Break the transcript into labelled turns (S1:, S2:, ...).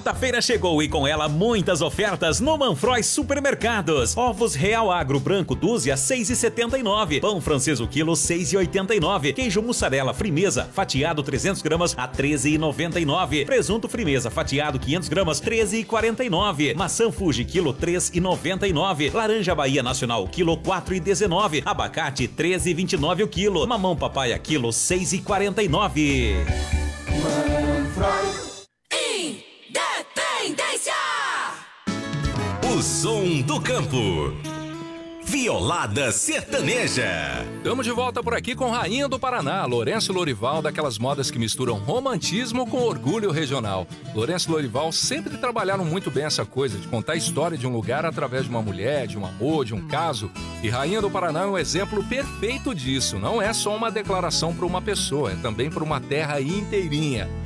S1: quarta-feira chegou e com ela muitas ofertas no Manfroy Supermercados. Ovos Real Agro branco dúzia 6,79. Pão francês o quilo 6,89. Queijo mussarela Frimeza fatiado 300 gramas a 13,99. Presunto Frimeza fatiado 500 gramas 13,49. Maçã Fuji quilo 3,99. Laranja Bahia Nacional quilo 4,19. Abacate 13,29 o quilo. Mamão papaya quilo 6,49.
S2: Independência!
S3: O som do campo. Violada Sertaneja.
S4: Estamos de volta por aqui com Rainha do Paraná, Lourenço e Lorival, daquelas modas que misturam romantismo com orgulho regional. Lourenço e Lorival sempre trabalharam muito bem essa coisa de contar a história de um lugar através de uma mulher, de um amor, de um caso. E Rainha do Paraná é um exemplo perfeito disso. Não é só uma declaração para uma pessoa, é também para uma terra inteirinha.